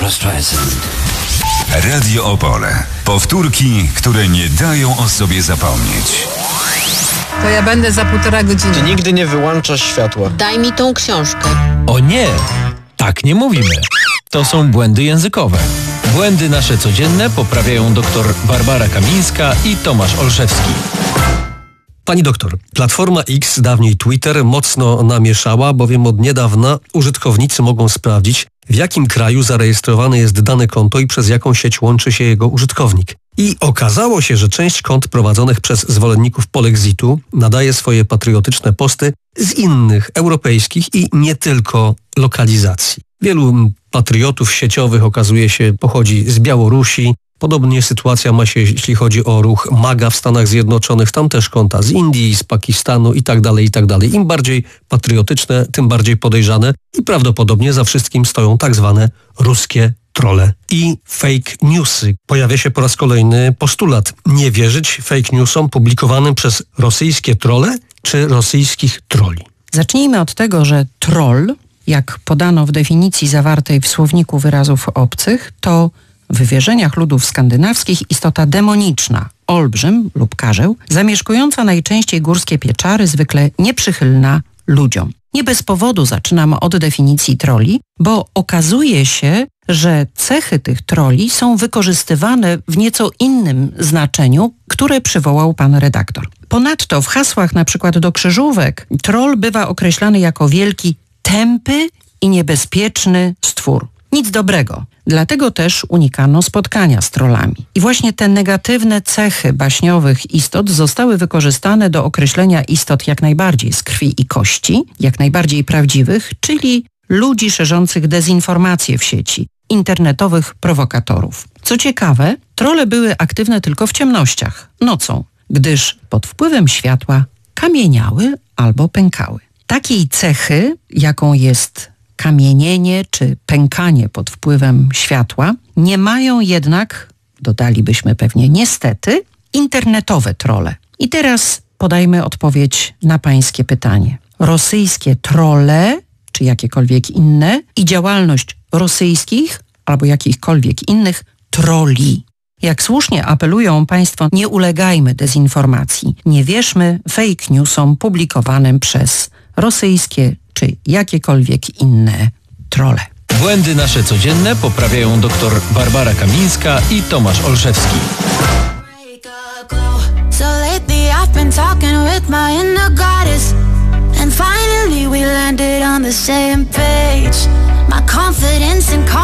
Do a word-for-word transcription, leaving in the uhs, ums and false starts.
Barbra Streisand. Radio Opole. Powtórki, które nie dają o sobie zapomnieć. To ja będę za półtora godziny. Ty nigdy nie wyłączasz światła. Daj mi tą książkę. O nie, tak nie mówimy. To są błędy językowe. Błędy nasze codzienne poprawiają dr Barbara Kamińska i Tomasz Olszewski. Pani doktor, Platforma X, dawniej Twitter, mocno namieszała, bowiem od niedawna użytkownicy mogą sprawdzić, w jakim kraju zarejestrowane jest dane konto i przez jaką sieć łączy się jego użytkownik. I okazało się, że część kont prowadzonych przez zwolenników polexitu nadaje swoje patriotyczne posty z innych europejskich i nie tylko lokalizacji. Wielu patriotów sieciowych, okazuje się, pochodzi z Białorusi. Podobnie sytuacja ma się, jeśli chodzi o ruch MAGA w Stanach Zjednoczonych. Tam też konta z Indii, z Pakistanu i tak dalej, i tak dalej. Im bardziej patriotyczne, tym bardziej podejrzane i prawdopodobnie za wszystkim stoją tak zwane ruskie trolle i fake newsy. Pojawia się po raz kolejny postulat: nie wierzyć fake newsom publikowanym przez rosyjskie trolle czy rosyjskich trolli. Zacznijmy od tego, że troll, jak podano w definicji zawartej w słowniku wyrazów obcych, to w wierzeniach ludów skandynawskich istota demoniczna, olbrzym lub karzeł, zamieszkująca najczęściej górskie pieczary, zwykle nieprzychylna ludziom. Nie bez powodu zaczynam od definicji trolli, bo okazuje się, że cechy tych trolli są wykorzystywane w nieco innym znaczeniu, które przywołał pan redaktor. Ponadto w hasłach na przykład do krzyżówek troll bywa określany jako wielki, tępy i niebezpieczny stwór. Nic dobrego. Dlatego też unikano spotkania z trollami. I właśnie te negatywne cechy baśniowych istot zostały wykorzystane do określenia istot jak najbardziej z krwi i kości, jak najbardziej prawdziwych, czyli ludzi szerzących dezinformację w sieci, internetowych prowokatorów. Co ciekawe, trolle były aktywne tylko w ciemnościach, nocą, gdyż pod wpływem światła kamieniały albo pękały. Takiej cechy, jaką jest kamienienie czy pękanie pod wpływem światła, nie mają jednak, dodalibyśmy pewnie niestety, internetowe trolle. I teraz podajmy odpowiedź na pańskie pytanie. Rosyjskie trolle, czy jakiekolwiek inne, i działalność rosyjskich albo jakichkolwiek innych trolli. Jak słusznie apelują państwo, nie ulegajmy dezinformacji. Nie wierzmy fake newsom publikowanym przez rosyjskie czy jakiekolwiek inne trolle. Błędy nasze codzienne poprawiają dr Barbara Kamińska i Tomasz Olszewski. So lately I've been talking with my inner goddess, and finally we landed on the same page. My confidence and